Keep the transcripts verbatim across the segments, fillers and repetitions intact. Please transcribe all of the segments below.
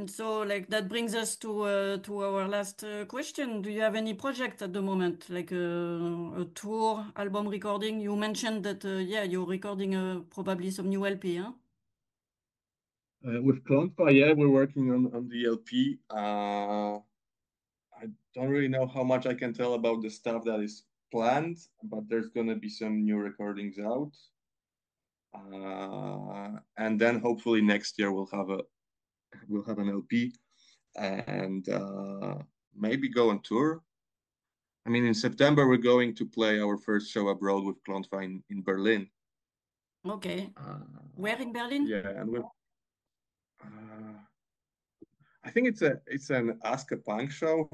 And so, like that brings us to uh, to our last uh, question. Do you have any project at the moment, like uh, a tour, album recording? You mentioned that, uh, yeah, you're recording uh, probably some new L P, huh? Uh, with Clonfa, yeah, we're working on, on the L P. Uh, I don't really know how much I can tell about the stuff that is planned, but there's gonna be some new recordings out. Uh, and then hopefully next year we'll have a we'll have an L P and uh, maybe go on tour. I mean, in September we're going to play our first show abroad with Clonfa in, in Berlin. Okay. Uh, Where in Berlin? yeah, and we uh, I think it's a it's an Ask a Punk show.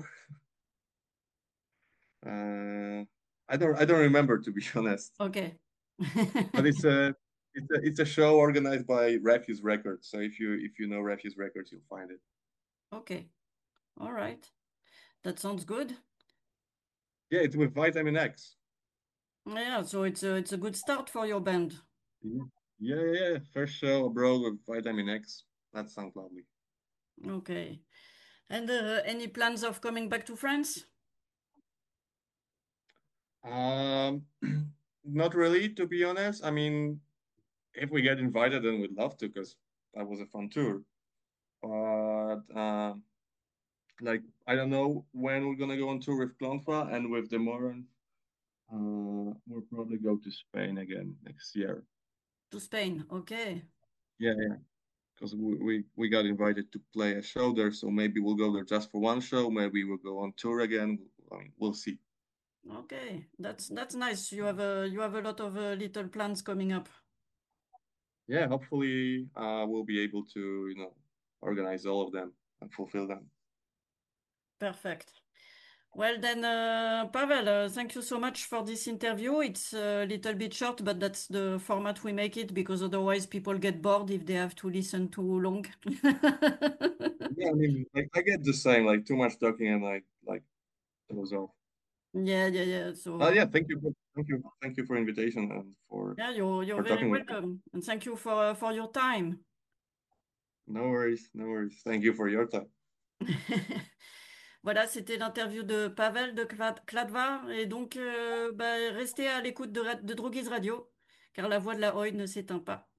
Uh, I don't I don't remember to be honest, Okay. but it's a it's a it's a show organized by Refuse Records. So if you if you know Refuse Records, you'll find it. Okay. All right. That sounds good. Yeah, it's with Vitamin X. Yeah, so it's a, it's a good start for your band. Yeah, yeah, yeah. yeah. First show abroad with Vitamin X. That sounds lovely. Okay. And uh, any plans of coming back to France? Um, not really, to be honest. I mean, if we get invited, then we'd love to, because that was a fun tour. But um, like, I don't know when we're gonna go on tour with Clonfa and with Demoran. Uh, we'll probably go to Spain again next year. To Spain. Okay. Yeah, yeah, because we, we we got invited to play a show there, so maybe we'll go there just for one show. Maybe we'll go on tour again. I mean, we'll see. Okay. That's that's nice. You have a you have a lot of uh, little plans coming up. Yeah, hopefully, uh, we'll be able to, you know, organize all of them and fulfill them. Perfect. Well then, uh, Pavel, uh, thank you so much for this interview. It's a little bit short, but that's the format we make it because otherwise people get bored if they have to listen too long. Yeah, I mean, like I get the same, like too much talking and like like those off. Yeah, yeah, yeah. But So yeah, thank you, for, thank you, thank you for invitation and for yeah, you're you're for very talking with me. welcome, and thank you for for your time. No worries, no worries. Thank you for your time. Voilà, c'était l'interview de Pavel de Klad- Kladva. Et donc, euh, bah, restez à l'écoute de, Ra- de Droguise Radio, car la voix de la Hoy ne s'éteint pas.